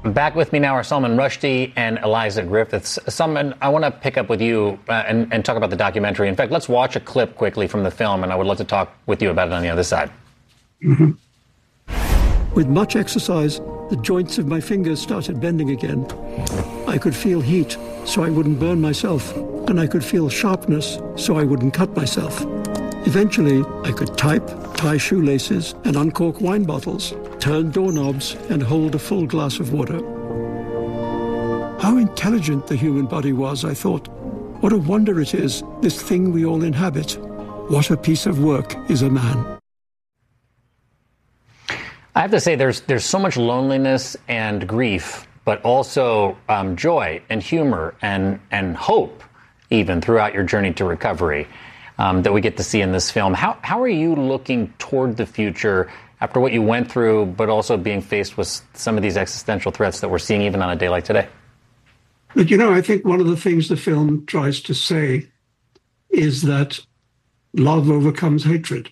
Back with me now are Salman Rushdie and Eliza Griffiths. Salman, I want to pick up with you and talk about the documentary. In fact, let's watch a clip quickly from the film, and I would love to talk with you about it on the other side. Mm-hmm. With much exercise, the joints of my fingers started bending again. I could feel heat, so I wouldn't burn myself, and I could feel sharpness, so I wouldn't cut myself. Eventually, I could type, tie shoelaces, and uncork wine bottles, turn doorknobs, and hold a full glass of water. How intelligent the human body was, I thought. What a wonder it is, this thing we all inhabit. What a piece of work is a man. I have to say, there's so much loneliness and grief, but also joy and humor and hope, even throughout your journey to recovery, that we get to see in this film. How are you looking toward the future after what you went through, but also being faced with some of these existential threats that we're seeing even on a day like today? But, I think one of the things the film tries to say is that love overcomes hatred.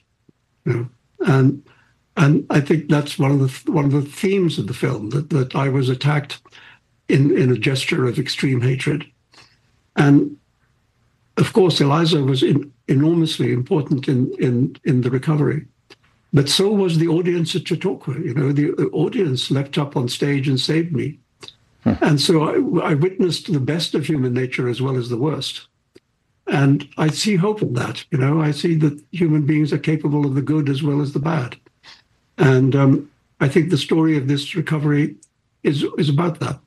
And I think that's one of the themes of the film, that I was attacked in a gesture of extreme hatred. And of course, Eliza was enormously important in the recovery. But so was the audience at Chautauqua. The audience leapt up on stage and saved me. And so I witnessed the best of human nature as well as the worst. And I see hope in that. I see that human beings are capable of the good as well as the bad. And I think the story of this recovery is about that.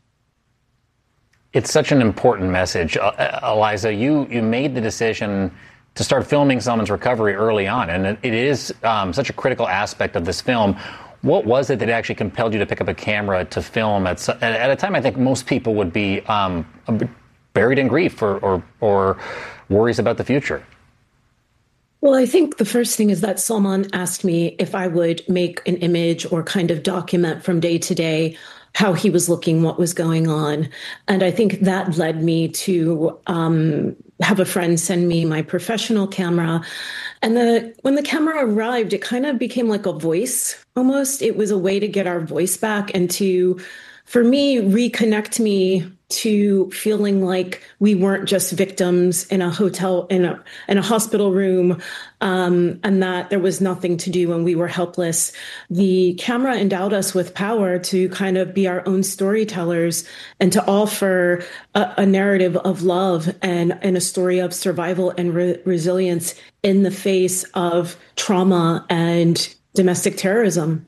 It's such an important message. Eliza, you made the decision to start filming Salman's recovery early on, and it is such a critical aspect of this film. What was it that actually compelled you to pick up a camera to film at a time I think most people would be buried in grief or worries about the future? Well, I think the first thing is that Salman asked me if I would make an image or kind of document from day to day how he was looking, what was going on. And I think that led me to have a friend send me my professional camera. And when the camera arrived, it kind of became like a voice almost. It was a way to get our voice back and to, for me, reconnect me to feeling like we weren't just victims in a hotel, in a hospital room, and that there was nothing to do and we were helpless. The camera endowed us with power to kind of be our own storytellers and to offer a narrative of love and a story of survival and resilience in the face of trauma and domestic terrorism.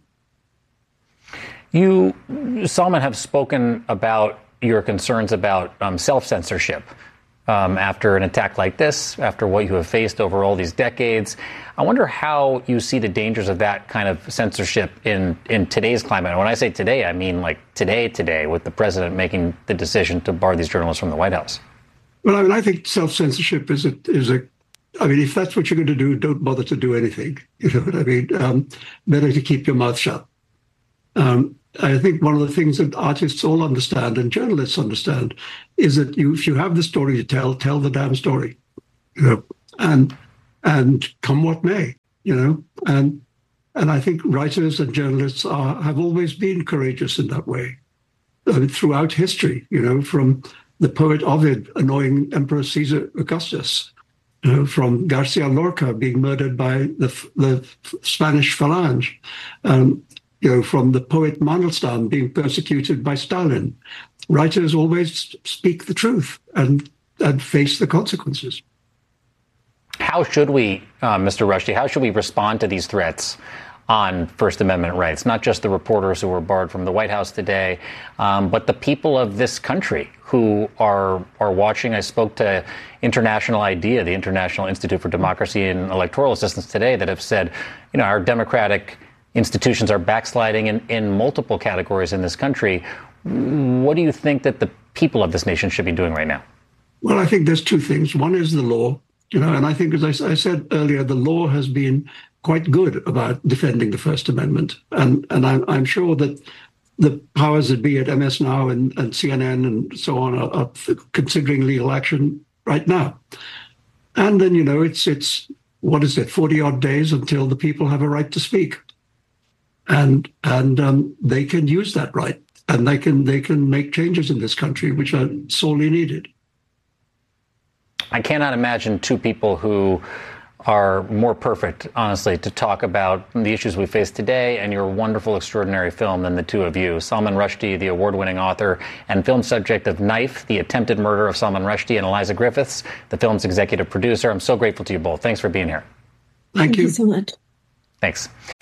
You, Salman, have spoken about your concerns about self-censorship after an attack like this, after what you have faced over all these decades. I wonder how you see the dangers of that kind of censorship in today's climate. And when I say today, I mean like today, with the president making the decision to bar these journalists from the White House. Well, I think self-censorship is if that's what you're going to do, don't bother to do anything. You know what I mean? Better to keep your mouth shut. I think one of the things that artists all understand and journalists understand is that if you have the story to tell the damn story, and come what may, and I think writers and journalists have always been courageous in that way throughout history, from the poet Ovid annoying Emperor Caesar Augustus, from Garcia Lorca being murdered by the Spanish Falange, from the poet Mandelstam being persecuted by Stalin. Writers always speak the truth and face the consequences. How should we, Mr. Rushdie, how should we respond to these threats on First Amendment rights? Not just the reporters who were barred from the White House today, but the people of this country who are watching. I spoke to International IDEA, the International Institute for Democracy and Electoral Assistance today, that have said, our democratic institutions are backsliding in multiple categories in this country. What do you think that the people of this nation should be doing right now? Well, I think there's two things. One is the law, and I think, as I said earlier, the law has been quite good about defending the First Amendment. And I'm sure that the powers that be at MS Now and CNN and so on are considering legal action right now. And then, it's 40 odd days until the people have a right to speak. And they can use that right. and they can make changes in this country, which are sorely needed. I cannot imagine two people who are more perfect, honestly, to talk about the issues we face today and your wonderful, extraordinary film than the two of you. Salman Rushdie, the award-winning author and film subject of Knife, the attempted murder of Salman Rushdie, and Eliza Griffiths, the film's executive producer. I'm so grateful to you both. Thanks for being here. Thank you so much. Thanks.